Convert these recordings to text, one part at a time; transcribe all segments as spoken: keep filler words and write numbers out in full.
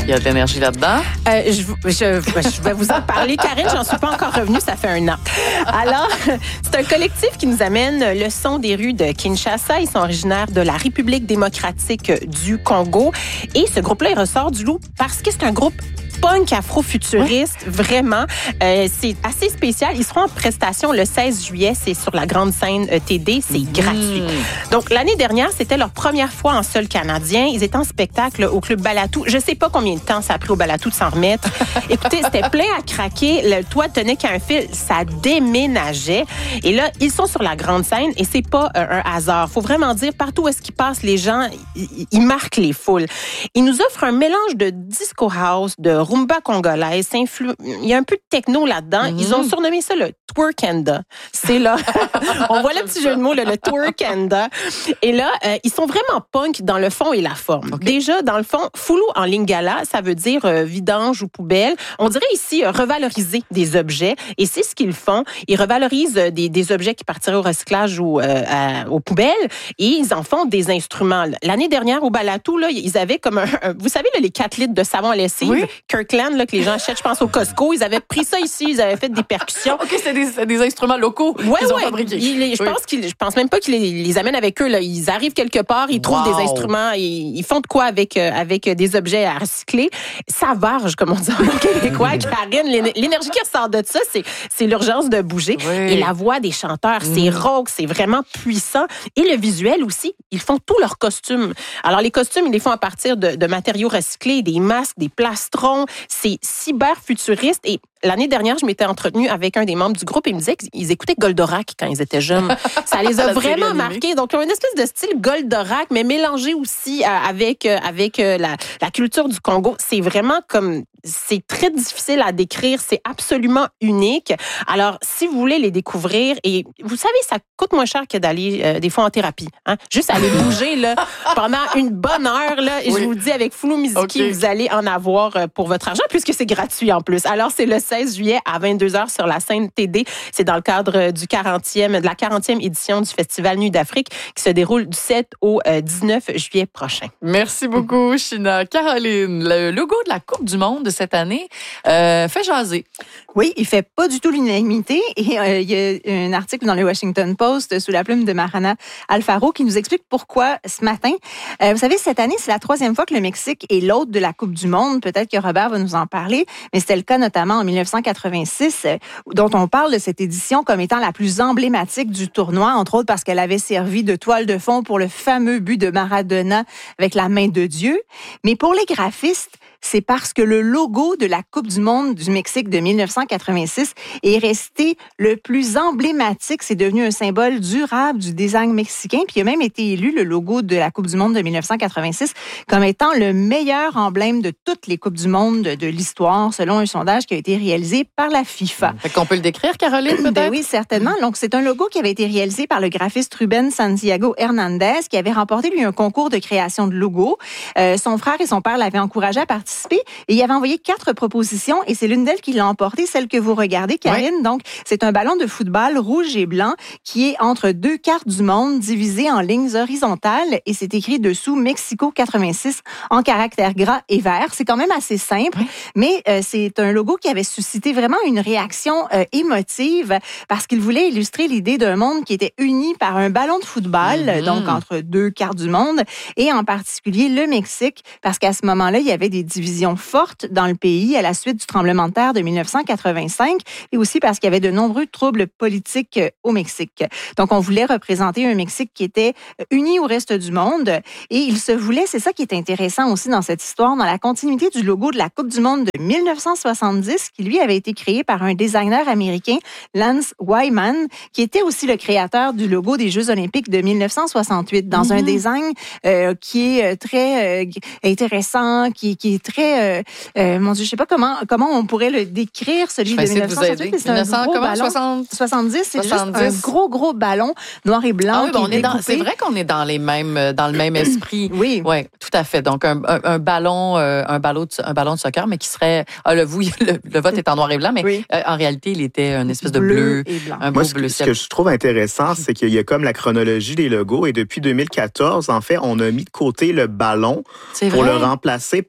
Il y a de l'énergie là-dedans? Euh, je, je, je vais vous en parler. Karine, j'en suis pas encore revenue, ça fait un an. Alors, c'est un collectif qui nous amène le son des rues de Kinshasa. Ils sont originaires de la République démocratique du Congo. Et ce groupe-là, il ressort du lot parce que c'est un groupe punk afro-futuriste, oui. Vraiment. Euh, c'est assez spécial. Ils seront en prestation le seize juillet. C'est sur la grande scène T D. C'est mmh. gratuit. Donc, l'année dernière, c'était leur première fois en sol canadien. Ils étaient en spectacle au Club Balatou. Je sais pas combien de temps ça a pris au Balatou de s'en remettre. Écoutez, c'était plein à craquer. Le toit tenait qu'un fil. Ça déménageait. Et là, ils sont sur la grande scène et c'est pas un, un hasard. Faut vraiment dire, partout où est-ce qu'ils passent, les gens, ils, ils marquent les foules. Ils nous offrent un mélange de disco house, de rumba congolaise, influ... il y a un peu de techno là-dedans. Mm-hmm. Ils ont surnommé ça le twerkanda. C'est là, on voit le petit jeu de mots, là, le twerkanda. Et là, euh, ils sont vraiment punk dans le fond et la forme. Okay. Déjà, dans le fond, foulou en lingala, ça veut dire euh, vidange ou poubelle. On dirait ici euh, revaloriser des objets. Et c'est ce qu'ils font. Ils revalorisent euh, des, des objets qui partiraient au recyclage ou euh, à, aux poubelles et ils en font des instruments. L'année dernière, au Balatou, là, ils avaient comme un, un vous savez, là, les quatre litres de savon à lessive. Oui. Kirkland, là, que les gens achètent, je pense, au Costco. Ils avaient pris ça ici, ils avaient fait des percussions. OK, c'est des, des instruments locaux ouais, qu'ils ouais. ont fabriqués. Il, je, oui. pense qu'ils, je pense même pas qu'ils les, les amènent avec eux. Là. Ils arrivent quelque part, ils trouvent wow. des instruments, ils, ils font de quoi avec, euh, avec des objets à recycler. Ça varge, comme on dit en québécois. Karine, l'énergie qui ressort de ça, c'est, c'est l'urgence de bouger. Oui. Et la voix des chanteurs, mm. c'est rauque, c'est vraiment puissant. Et le visuel aussi, ils font tous leurs costumes. Alors, les costumes, ils les font à partir de, de matériaux recyclés, des masques, des plastrons. C'est cyber futuriste et l'année dernière, je m'étais entretenue avec un des membres du groupe et ils me disaient qu'ils écoutaient Goldorak quand ils étaient jeunes. Ça les a vraiment marqués. Donc, ils ont une espèce de style Goldorak, mais mélangé aussi avec, avec la, la culture du Congo. C'est vraiment comme... C'est très difficile à décrire. C'est absolument unique. Alors, si vous voulez les découvrir, et vous savez, ça coûte moins cher que d'aller euh, des fois en thérapie. Hein? Juste aller bouger là, pendant une bonne heure. Là, et oui. Je vous le dis, avec Foulou Miziki, okay. Vous allez en avoir pour votre argent, puisque c'est gratuit en plus. Alors, c'est le seize juillet à vingt-deux heures sur la scène T D. C'est dans le cadre du quarantième, de la quarantième édition du Festival Nuit d'Afrique qui se déroule du sept au dix-neuf juillet prochain. Merci beaucoup, China. Caroline, le logo de la Coupe du Monde de cette année euh, fait jaser. Oui, il fait pas du tout l'unanimité. Et euh, il y a un article dans le Washington Post sous la plume de Marana Alfaro qui nous explique pourquoi ce matin. Euh, vous savez, cette année, c'est la troisième fois que le Mexique est l'hôte de la Coupe du Monde. Peut-être que Robert va nous en parler, mais c'était le cas notamment en dix-neuf cent quatre-vingt-six, dont on parle de cette édition comme étant la plus emblématique du tournoi, entre autres parce qu'elle avait servi de toile de fond pour le fameux but de Maradona avec la main de Dieu. Mais pour les graphistes, c'est parce que le logo de la Coupe du monde du Mexique de dix-neuf cent quatre-vingt-six est resté le plus emblématique. C'est devenu un symbole durable du design mexicain. Puis il a même été élu, le logo de la Coupe du monde de dix-neuf cent quatre-vingt-six, comme étant le meilleur emblème de toutes les Coupes du monde de, de l'histoire, selon un sondage qui a été réalisé par la FIFA. Fait qu'on peut le décrire, Caroline, peut-être? Ben oui, certainement. Donc, c'est un logo qui avait été réalisé par le graphiste Ruben Santiago Hernandez, qui avait remporté, lui, un concours de création de logo. Euh, son frère et son père l'avaient encouragé à participer et il avait envoyé quatre propositions et c'est l'une d'elles qui l'a emporté, celle que vous regardez, Karine. Oui. Donc, c'est un ballon de football rouge et blanc qui est entre deux cartes du monde divisées en lignes horizontales et c'est écrit dessous Mexico quatre-vingt-six en caractères gras et verts. C'est quand même assez simple, oui. mais euh, c'est un logo qui avait suscité vraiment une réaction euh, émotive parce qu'il voulait illustrer l'idée d'un monde qui était uni par un ballon de football, mm-hmm. donc entre deux cartes du monde, et en particulier le Mexique, parce qu'à ce moment-là, il y avait des divisions fortes dans le pays à la suite du tremblement de terre de dix-neuf cent quatre-vingt-cinq et aussi parce qu'il y avait de nombreux troubles politiques au Mexique. Donc, on voulait représenter un Mexique qui était uni au reste du monde et il se voulait, c'est ça qui est intéressant aussi dans cette histoire, dans la continuité du logo de la Coupe du monde de dix-neuf cent soixante-dix, qui lui avait été créé par un designer américain, Lance Wyman, qui était aussi le créateur du logo des Jeux olympiques de dix-neuf cent soixante-huit, dans mm-hmm. un design euh, qui est très euh, intéressant, qui, qui est très... Euh, euh, mon Dieu, je sais pas comment, comment on pourrait le décrire, celui de dix-neuf cent soixante-huit, mais c'est un gros comment, ballon. soixante soixante-dix, c'est soixante-dix. Juste un gros, gros ballon noir et blanc. Ah oui, qui bon, est on est dans, c'est vrai qu'on est dans, les mêmes, dans le même esprit. Oui. Oui, tout à fait. Donc, un, un, un, ballon, euh, un, ballon de, un ballon de soccer, mais qui serait... Ah, le, vous, le, le vote est en noir et blanc, mais oui. euh, en réalité, il était une espèce de bleu, bleu et blanc. Un Moi, ce, bleu ce que je trouve intéressant, c'est qu'il y a comme la chronologie des logos et depuis deux mille quatorze, en fait, on a mis de côté le ballon c'est pour vrai? le remplacer par ah. le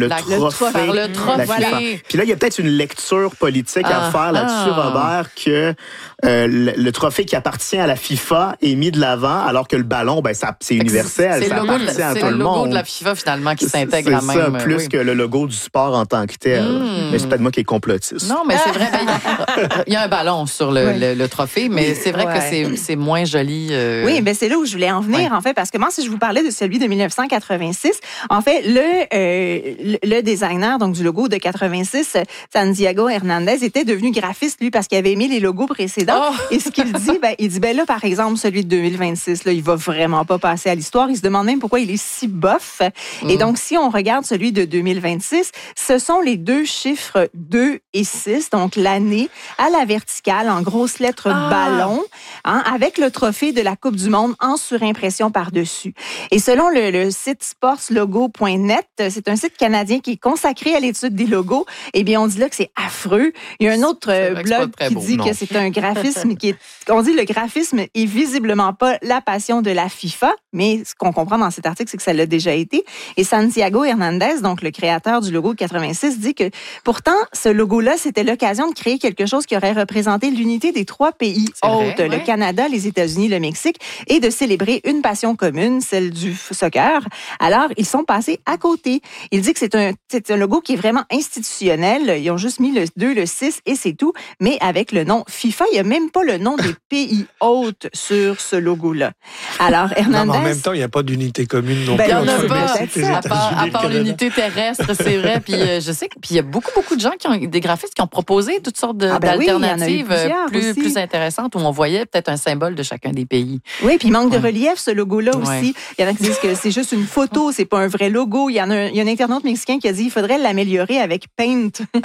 la, trophée. Le trophée. Le trophée. Voilà. Puis là, il y a peut-être une lecture politique ah, à faire là-dessus, ah. Robert, que euh, le, le trophée qui appartient à la FIFA est mis de l'avant, alors que le ballon, ben, ça, c'est universel. C'est, ça le logo, appartient à c'est tout le le logo monde. de la FIFA, finalement, qui s'intègre à même. C'est ça, même. plus oui. que le logo du sport en tant que tel. Mmh. Mais c'est peut-être moi qui est complotiste. Non, mais c'est vrai. Il y a un ballon sur le, oui. le, le trophée, mais c'est vrai ouais. que c'est, c'est moins joli. Euh... Oui, mais c'est là où je voulais en venir, ouais. en fait, parce que moi, si je vous parlais de celui de dix-neuf cent quatre-vingt-six, en fait, le, euh, le, le designer donc du logo de quatre-vingt-six, Santiago Hernandez, était devenu graphiste, lui, parce qu'il avait aimé les logos précédents. Oh! Et ce qu'il dit, ben, il dit, ben là, par exemple, celui de deux mille vingt-six, là, il va vraiment pas passer à l'histoire. Il se demande même pourquoi il est si bof. Mm. Et donc, si on regarde celui de deux mille vingt-six, ce sont les deux chiffres deux et six, donc l'année à la verticale, en grosses lettres ah! ballon, hein, avec le trophée de la Coupe du Monde en surimpression par-dessus. Et selon le, le site sportslogo point net, c'est un site canadien qui est consacré à l'étude des logos, eh bien, on dit là que c'est affreux. Il y a un autre blog qui beau, dit non. que c'est un graphisme qui est... On dit le graphisme est visiblement pas la passion de la FIFA, mais ce qu'on comprend dans cet article, c'est que ça l'a déjà été. Et Santiago Hernandez, donc le créateur du logo quatre-vingt-six, dit que pourtant, ce logo-là, c'était l'occasion de créer quelque chose qui aurait représenté l'unité des trois pays hôtes, le ouais. Canada, les États-Unis, le Mexique, et de célébrer une passion commune, celle du soccer. Alors, ils sont passés à côté. Il dit que c'est un, c'est un logo qui est vraiment institutionnel. Ils ont juste mis le deux, le six et c'est tout. Mais avec le nom FIFA, il n'y a même pas le nom des pays hôtes sur ce logo-là. Alors, Hernandez... Non, mais en même temps, il n'y a pas d'unité commune non ben, plus. Il n'y en a pas, Mexique, à part, à part l'unité terrestre, c'est vrai. Puis euh, je sais qu'il y a beaucoup, beaucoup de gens, qui ont, des graphistes qui ont proposé toutes sortes de, ah ben d'alternatives oui, plus, plus intéressantes où on voyait peut-être un symbole de chacun des pays. Oui, puis il manque de relief, ce logo-là ouais. aussi. Il y en a qui disent que c'est juste une photo, c'est pas un vrai logo. Il y en a un, il y a un internaute mexicain qui a dit qu'il faudrait l'améliorer avec Paint.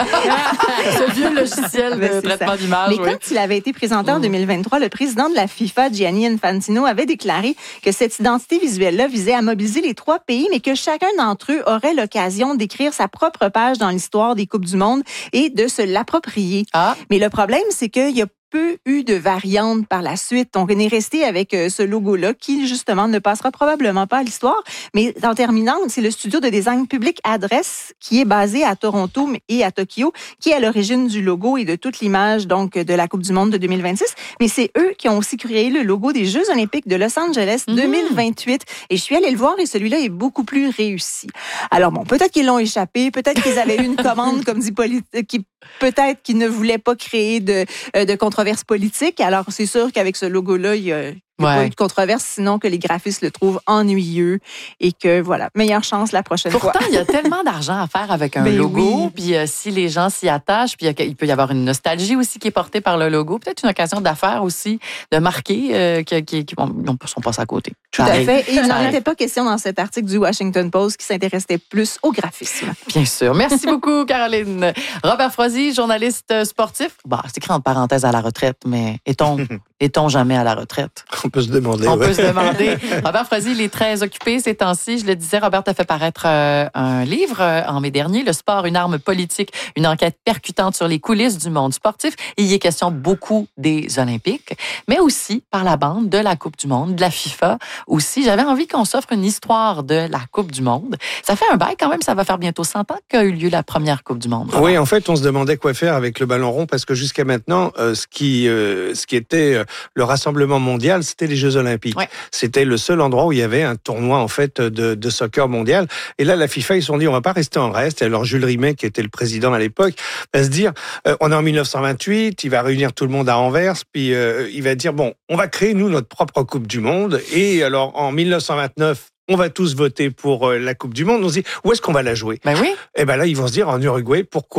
Ce vieux logiciel de traitement d'image. Mais oui. quand il avait été présenté en deux mille vingt-trois, le président de la FIFA, Gianni Infantino, avait déclaré que cette identité visuelle-là visait à mobiliser les trois pays, mais que chacun d'entre eux aurait l'occasion d'écrire sa propre page dans l'histoire des Coupes du Monde et de se l'approprier. Ah. Mais le problème, c'est qu'il y a peu eu de variantes par la suite. Donc, on est resté avec ce logo-là qui, justement, ne passera probablement pas à l'histoire. Mais en terminant, c'est le studio de design public Adresse qui est basé à Toronto et à Tokyo, qui est à l'origine du logo et de toute l'image donc de la Coupe du Monde de deux mille vingt-six. Mais c'est eux qui ont aussi créé le logo des Jeux olympiques de Los Angeles mmh. deux mille vingt-huit. Et je suis allée le voir et celui-là est beaucoup plus réussi. Alors bon, peut-être qu'ils l'ont échappé, peut-être qu'ils avaient eu une commande, comme dit politique, qui peut-être qu'ils ne voulaient pas créer de, de controverse politique. Alors, c'est sûr qu'avec ce logo-là, il y a... Il n'y a ouais. pas eu de controverse, sinon que les graphistes le trouvent ennuyeux et que, voilà, meilleure chance la prochaine Pourtant, fois. Pourtant, il y a tellement d'argent à faire avec un ben logo, oui. puis euh, si les gens s'y attachent, puis il peut y avoir une nostalgie aussi qui est portée par le logo, peut-être une occasion d'affaires aussi, de marquer euh, qui, qui, qui bon, sont passés à côté. Tout à fait. Et il n'en était pas question dans cet article du Washington Post qui s'intéressait plus au graphisme. Bien sûr. Merci beaucoup, Caroline. Robert Froissy, journaliste sportif. Bon, c'est écrit entre parenthèses à la retraite, mais est-on, est-on jamais à la retraite? On peut se demander. On ouais. peut se demander. Robert Froissy, il est très occupé ces temps-ci. Je le disais, Robert a fait paraître euh, un livre euh, en mai dernier, Le sport, une arme politique, une enquête percutante sur les coulisses du monde sportif. Il y est question beaucoup des Olympiques, mais aussi par la bande de la Coupe du Monde, de la FIFA aussi. J'avais envie qu'on s'offre une histoire de la Coupe du Monde. Ça fait un bail quand même, ça va faire bientôt cent ans qu'a eu lieu la première Coupe du Monde. Oui, en fait, on se demandait quoi faire avec le ballon rond parce que jusqu'à maintenant, euh, ce qui euh, ce qui était euh, le rassemblement mondial, c'était les Jeux Olympiques. Ouais. C'était le seul endroit où il y avait un tournoi en fait de, de soccer mondial. Et là, la FIFA, ils se sont dit, on va pas rester en reste. Et alors, Jules Rimet, qui était le président à l'époque, va se dire, euh, on est en dix-neuf cent vingt-huit, il va réunir tout le monde à Anvers, puis euh, il va dire, bon, on va créer, nous, notre propre Coupe du Monde. Et alors, en dix-neuf cent vingt-neuf, on va tous voter pour la Coupe du Monde. On se dit, où est-ce qu'on va la jouer? Ben oui. Et ben là, ils vont se dire, en Uruguay, pourquoi?